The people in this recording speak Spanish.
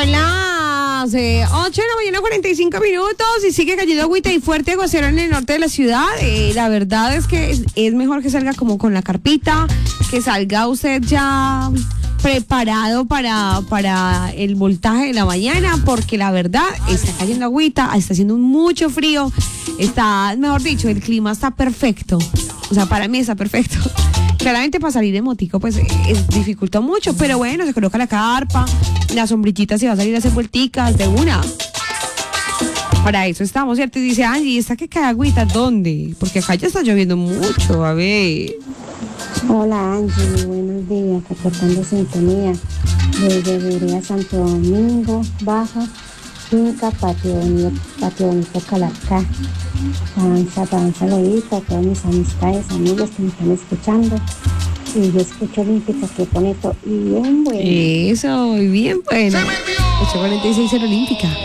Son las 8 de la mañana, 45 minutos, y sigue cayendo agüita y fuerte aguacero en el norte de la ciudad. La verdad es que es mejor que salga como con la carpita, que salga usted ya preparado para el voltaje de la mañana, porque la verdad está cayendo agüita, está haciendo mucho frío, mejor dicho, el clima está perfecto. O sea, para mí está perfecto. Claramente para salir en motico pues dificulta mucho, pero bueno, se coloca la carpa, la sombrillita se va a salir a hacer vuelticas de una. Para eso estamos, ¿cierto? Y dice Angie, ¿esta que cae agüita dónde? Porque acá ya está lloviendo mucho, a ver. Hola Angie, buenos días, reportando sintonía desde Vereda Santo Domingo, Baja, Finca, Patio Bonito, Calacá. Para un saludito a todas mis amistades, amigos que me están escuchando. Y yo escucho Olímpica, qué bonito y bien bueno. Eso, muy bien bueno. 8:46 en Olímpica.